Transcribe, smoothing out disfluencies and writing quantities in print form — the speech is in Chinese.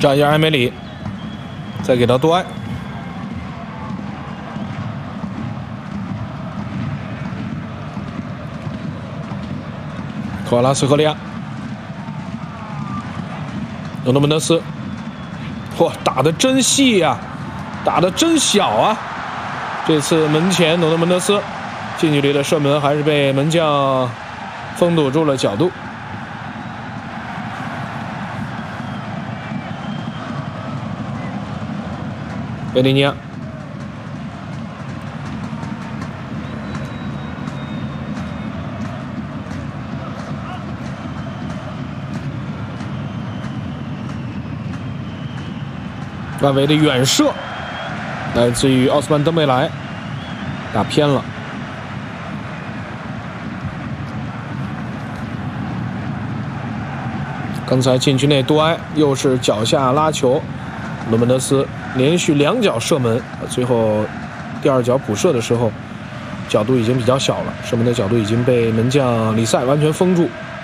找一下埃梅里，再给到多埃。科瓦拉斯科利亚，罗德门德斯，嚯，打得真细呀，打得真小啊！这次门前罗德门德斯近距离的射门还是被门将封堵住了角度。贝利尼亚，外围的远射来自于奥斯曼登贝莱，打偏了。刚才禁区内多埃又是脚下拉球，罗门德斯连续2脚射门，最后第2脚补射的时候角度已经比较小了，射门的角度已经被门将里塞完全封住。